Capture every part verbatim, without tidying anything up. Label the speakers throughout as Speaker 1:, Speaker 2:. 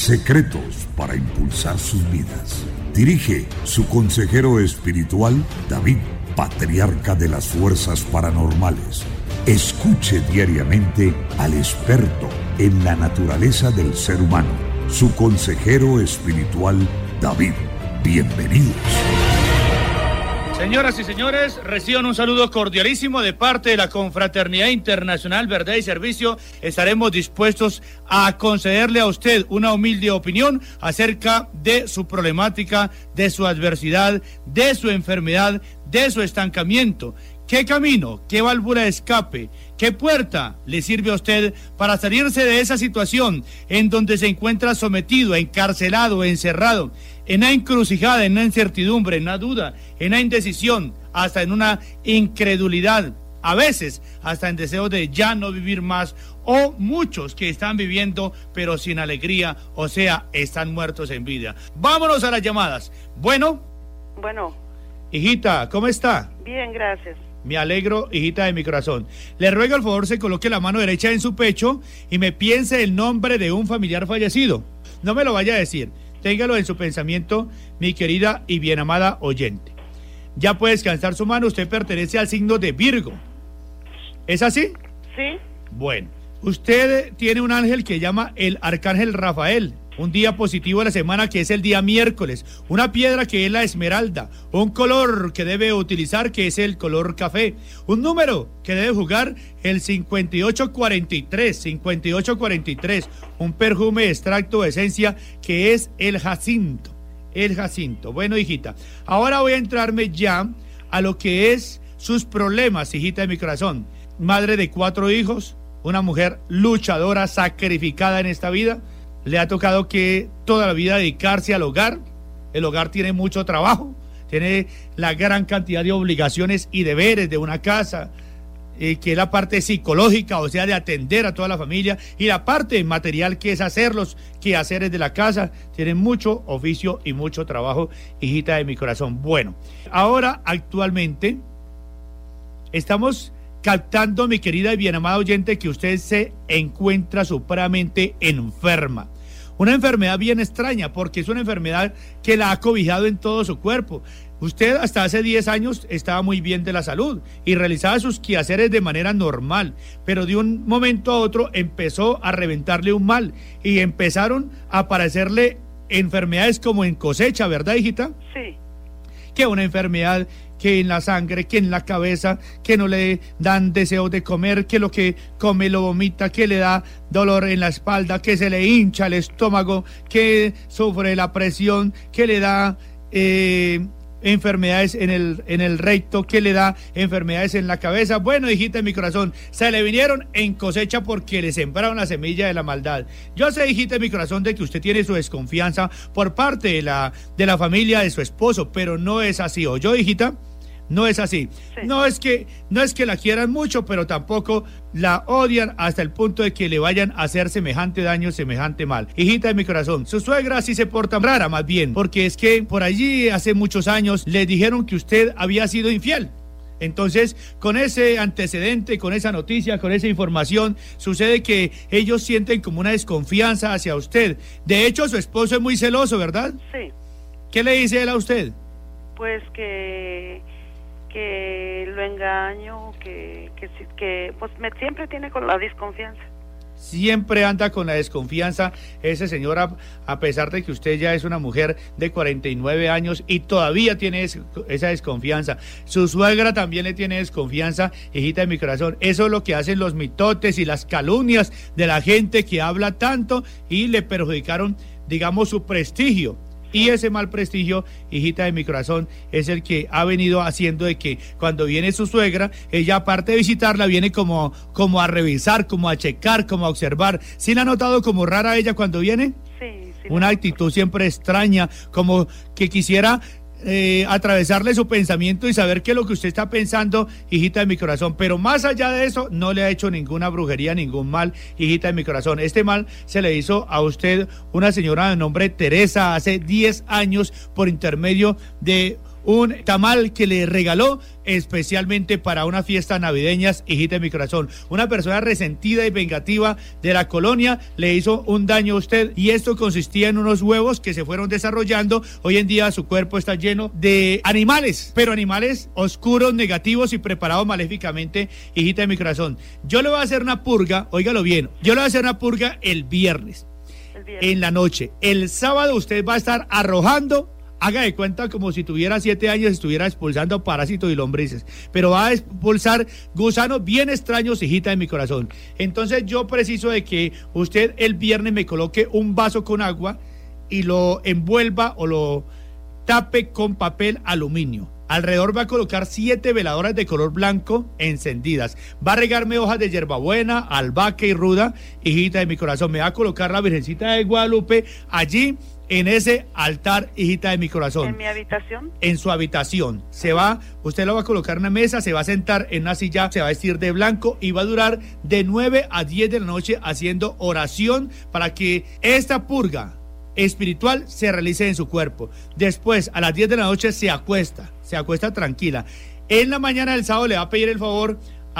Speaker 1: secretos para impulsar sus vidas. Dirige su consejero espiritual, David, patriarca de las fuerzas paranormales. Escuche diariamente al experto en la naturaleza del ser humano, su consejero espiritual, David. Bienvenidos.
Speaker 2: Señoras y señores, reciban un saludo cordialísimo de parte de la Confraternidad Internacional Verdad y Servicio. Estaremos dispuestos a concederle a usted una humilde opinión acerca de su problemática, de su adversidad, de su enfermedad, de su estancamiento. ¿Qué camino, qué válvula de escape, qué puerta le sirve a usted para salirse de esa situación en donde se encuentra sometido, encarcelado, encerrado, en una encrucijada, en una incertidumbre, en una duda, en una indecisión, hasta en una incredulidad, a veces hasta en deseo de ya no vivir más, o muchos que están viviendo pero sin alegría, o sea, están muertos en vida? Vámonos a las llamadas. Bueno.
Speaker 3: Bueno.
Speaker 2: Hijita, ¿cómo está?
Speaker 3: Bien, gracias.
Speaker 2: Me alegro, hijita de mi corazón. Le ruego al favor se coloque la mano derecha en su pecho y me piense el nombre de un familiar fallecido. No me lo vaya a decir. Téngalo en su pensamiento, mi querida y bien amada oyente. Ya puede descansar su mano. Usted pertenece al signo de Virgo. ¿Es así?
Speaker 3: Sí.
Speaker 2: Bueno, usted tiene un ángel que llama el Arcángel Rafael. Un día positivo de la semana que es el día miércoles, una piedra que es la esmeralda, un color que debe utilizar que es el color café, un número que debe jugar el cincuenta y ocho cuarenta y tres, cincuenta y ocho cuarenta y tres, un perfume extracto de esencia que es el jacinto, el jacinto. Bueno, hijita, ahora voy a entrarme ya a lo que es sus problemas, hijita de mi corazón. Madre de cuatro hijos, una mujer luchadora, sacrificada en esta vida. Le ha tocado que toda la vida dedicarse al hogar. El hogar tiene mucho trabajo, tiene la gran cantidad de obligaciones y deberes de una casa, eh, que es la parte psicológica, o sea, de atender a toda la familia, y la parte material, que es hacer los quehaceres de la casa. Tiene mucho oficio y mucho trabajo, hijita de mi corazón. Bueno, ahora actualmente estamos captando, mi querida y bien amada oyente, que usted se encuentra supremamente enferma. Una enfermedad bien extraña, porque es una enfermedad que la ha cobijado en todo su cuerpo. Usted hasta hace diez años estaba muy bien de la salud y realizaba sus quehaceres de manera normal, pero de un momento a otro empezó a reventarle un mal y empezaron a aparecerle enfermedades como en cosecha, ¿verdad, hijita?
Speaker 3: Sí.
Speaker 2: Que una enfermedad que en la sangre, que en la cabeza, que no le dan deseo de comer, que lo que come lo vomita, que le da dolor en la espalda, que se le hincha el estómago, que sufre la presión, que le da eh, enfermedades en el, en el recto, que le da enfermedades en la cabeza. Bueno, hijita de mi corazón, se le vinieron en cosecha porque le sembraron la semilla de la maldad. Yo sé, hijita de mi corazón, de que usted tiene su desconfianza por parte de la, de la familia de su esposo, pero no es así. ¿O yo, hijita? No es así. Sí. No es que no es que la quieran mucho, pero tampoco la odian hasta el punto de que le vayan a hacer semejante daño, semejante mal. Hijita de mi corazón, su suegra sí se porta rara, más bien, porque es que por allí hace muchos años le dijeron que usted había sido infiel. Entonces, con ese antecedente, con esa noticia, con esa información, sucede que ellos sienten como una desconfianza hacia usted. De hecho, su esposo es muy celoso, ¿verdad?
Speaker 3: Sí.
Speaker 2: ¿Qué le dice él a usted?
Speaker 3: Pues que... que lo engaño, que, que, que pues me, siempre tiene con la desconfianza.
Speaker 2: Siempre anda con la desconfianza ese señor, a, a pesar de que usted ya es una mujer de cuarenta y nueve años y todavía tiene es, esa desconfianza. Su suegra también le tiene desconfianza, hijita de mi corazón. Eso es lo que hacen los mitotes y las calumnias de la gente que habla tanto y le perjudicaron, digamos, su prestigio. Y ese mal prestigio, hijita de mi corazón, es el que ha venido haciendo de que cuando viene su suegra, ella aparte de visitarla, viene como, como a revisar, como a checar, como a observar. ¿Sí la ha notado como rara ella cuando viene?
Speaker 3: Sí, sí.
Speaker 2: Una actitud siempre extraña, como que quisiera eh, atravesarle su pensamiento y saber qué es lo que usted está pensando, hijita de mi corazón. Pero más allá de eso, no le ha hecho ninguna brujería, ningún mal, hijita de mi corazón. Este mal se le hizo a usted una señora de nombre Teresa hace diez años por intermedio de un tamal que le regaló especialmente para unas fiestas navideñas, hijita de mi corazón. Una persona resentida y vengativa de la colonia le hizo un daño a usted y esto consistía en unos huevos que se fueron desarrollando. Hoy en día su cuerpo está lleno de animales, pero animales oscuros, negativos y preparados maléficamente, hijita de mi corazón. Yo le voy a hacer una purga, óigalo bien, yo le voy a hacer una purga el viernes, el viernes. En la noche. El sábado usted va a estar arrojando, haga de cuenta como si tuviera siete años, estuviera expulsando parásitos y lombrices, pero va a expulsar gusanos bien extraños, hijita de mi corazón. Entonces yo preciso de que usted el viernes me coloque un vaso con agua y lo envuelva o lo tape con papel aluminio. Alrededor va a colocar siete veladoras de color blanco encendidas. Va a regarme hojas de hierbabuena, albahaca y ruda, hijita de mi corazón. Me va a colocar la Virgencita de Guadalupe allí en ese altar, hijita de mi corazón.
Speaker 3: ¿En mi habitación?
Speaker 2: En su habitación. Se va, usted lo va a colocar en una mesa, se va a sentar en una silla, se va a vestir de blanco y va a durar de nueve a diez de la noche haciendo oración para que esta purga espiritual se realice en su cuerpo. Después, a las diez de la noche se acuesta, se acuesta tranquila. En la mañana del sábado le va a pedir el favor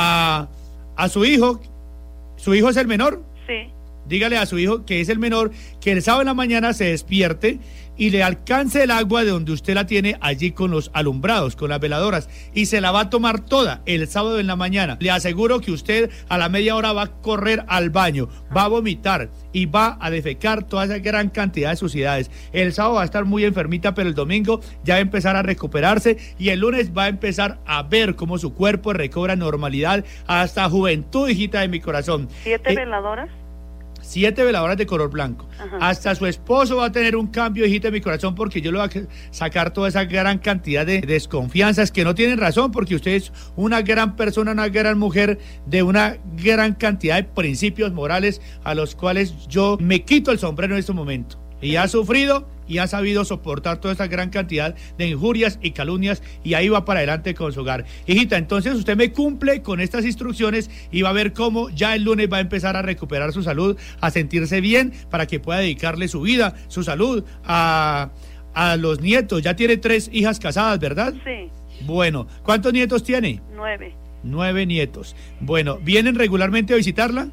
Speaker 2: a, a su hijo. ¿Su hijo es el menor?
Speaker 3: Sí.
Speaker 2: Dígale a su hijo que es el menor, que el sábado en la mañana se despierte y le alcance el agua de donde usted la tiene allí con los alumbrados, con las veladoras, y se la va a tomar toda el sábado en la mañana. Le aseguro que usted a la media hora va a correr al baño, va a vomitar y va a defecar toda esa gran cantidad de suciedades. El sábado va a estar muy enfermita, pero el domingo ya va a empezar a recuperarse y el lunes va a empezar a ver cómo su cuerpo recobra normalidad hasta juventud, hijita de mi corazón.
Speaker 3: ¿Siete
Speaker 2: eh,
Speaker 3: veladoras?
Speaker 2: Siete veladoras de color blanco.
Speaker 3: Ajá.
Speaker 2: Hasta su esposo va a tener un cambio, hijita de mi corazón, porque yo le voy a sacar toda esa gran cantidad de desconfianzas que no tienen razón, porque usted es una gran persona, una gran mujer de una gran cantidad de principios morales a los cuales yo me quito el sombrero en este momento. Y ha sufrido y ha sabido soportar toda esa gran cantidad de injurias y calumnias y ahí va para adelante con su hogar. Hijita, entonces usted me cumple con estas instrucciones y va a ver cómo ya el lunes va a empezar a recuperar su salud, a sentirse bien para que pueda dedicarle su vida, su salud a, a los nietos. Ya tiene tres hijas casadas, ¿verdad?
Speaker 3: Sí.
Speaker 2: Bueno, ¿cuántos nietos tiene?
Speaker 3: Nueve.
Speaker 2: Nueve nietos. Bueno, ¿vienen regularmente a visitarla?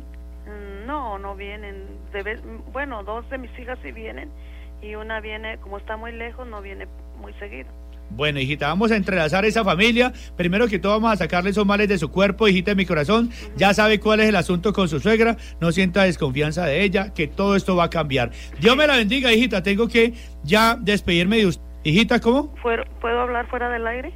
Speaker 3: No, no vienen. De vez, bueno, dos de mis hijas sí vienen y una viene, como está muy lejos, no viene muy seguido.
Speaker 2: Bueno, hijita, vamos a entrelazar esa familia. Primero que todo vamos a sacarle esos males de su cuerpo, hijita de mi corazón. Uh-huh. Ya sabe cuál es el asunto con su suegra. No sienta desconfianza de ella, que todo esto va a cambiar. Dios me la bendiga, hijita. Tengo que ya despedirme de usted. Hijita, ¿cómo?
Speaker 3: ¿Puedo hablar fuera del aire?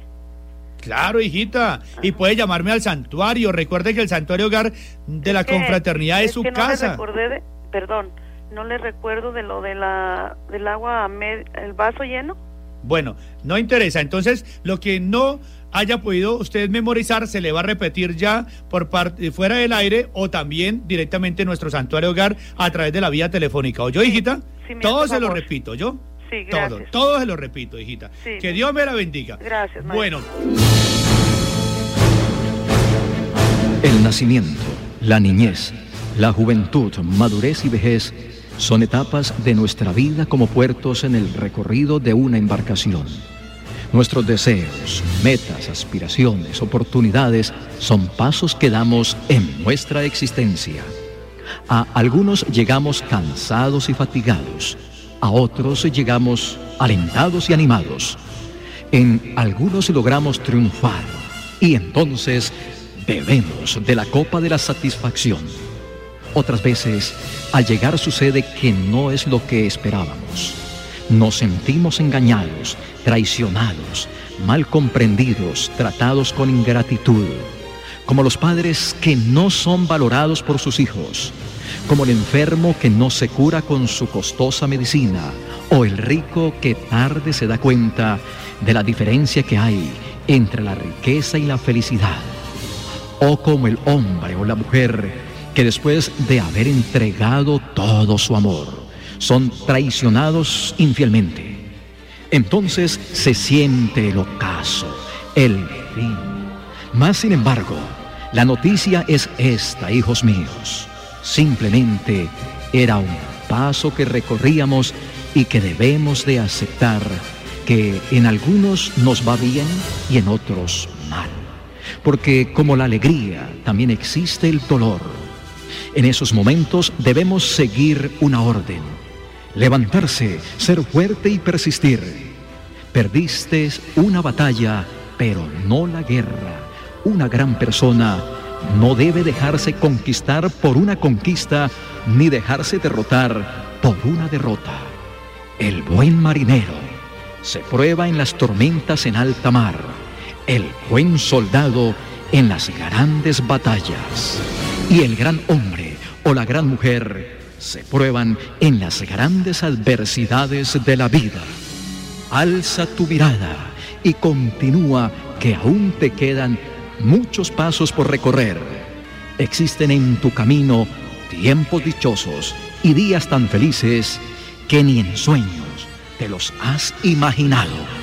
Speaker 2: Claro, hijita, ajá, y puede llamarme al santuario. Recuerde que el santuario hogar de la confraternidad es, es su
Speaker 3: que no
Speaker 2: casa.
Speaker 3: Le recordé de, perdón, no le recuerdo de lo de la del agua, med, el vaso lleno.
Speaker 2: Bueno, no interesa. Entonces, lo que no haya podido usted memorizar se le va a repetir ya por parte fuera del aire o también directamente en nuestro santuario hogar a través de la vía telefónica. ¿Oyó, hijita?
Speaker 3: Sí, sí,
Speaker 2: todo se favor. Lo repito, ¿yo?
Speaker 3: Sí, gracias.
Speaker 2: Todo, todo se lo repito, hijita.
Speaker 3: Sí,
Speaker 2: que Dios me la bendiga.
Speaker 3: Gracias, maestro.
Speaker 2: Bueno.
Speaker 4: El nacimiento, la niñez, la juventud, madurez y vejez son etapas de nuestra vida como puertos en el recorrido de una embarcación. Nuestros deseos, metas, aspiraciones, oportunidades son pasos que damos en nuestra existencia. A algunos llegamos cansados y fatigados. A otros llegamos alentados y animados. En algunos logramos triunfar y entonces bebemos de la copa de la satisfacción. Otras veces, al llegar sucede que no es lo que esperábamos. Nos sentimos engañados, traicionados, mal comprendidos, tratados con ingratitud, como los padres que no son valorados por sus hijos, como el enfermo que no se cura con su costosa medicina, o el rico que tarde se da cuenta de la diferencia que hay entre la riqueza y la felicidad, o como el hombre o la mujer que después de haber entregado todo su amor, son traicionados infielmente. Entonces se siente el ocaso, el fin. Mas sin embargo, la noticia es esta, hijos míos. Simplemente era un paso que recorríamos y que debemos de aceptar que en algunos nos va bien y en otros mal. Porque como la alegría, también existe el dolor. En esos momentos debemos seguir una orden: levantarse, ser fuerte y persistir. Perdiste una batalla, pero no la guerra. Una gran persona no debe dejarse conquistar por una conquista, ni dejarse derrotar por una derrota. El buen marinero se prueba en las tormentas en alta mar. El buen soldado en las grandes batallas. Y el gran hombre o la gran mujer se prueban en las grandes adversidades de la vida. Alza tu mirada y continúa, que aún te quedan muchos pasos por recorrer. Existen en tu camino tiempos dichosos y días tan felices que ni en sueños te los has imaginado.